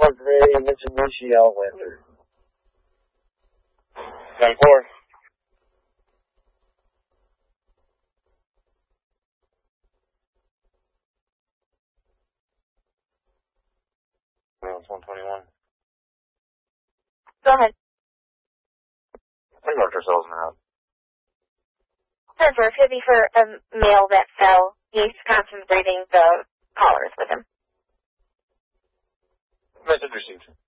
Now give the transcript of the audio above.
Ford Gray, Mitsubishi Outlander. 10-4. It's 121. Go ahead. What motor cells now? Sensor, it could be for a male that fell. He's constantly breathing the collars with him. Message received.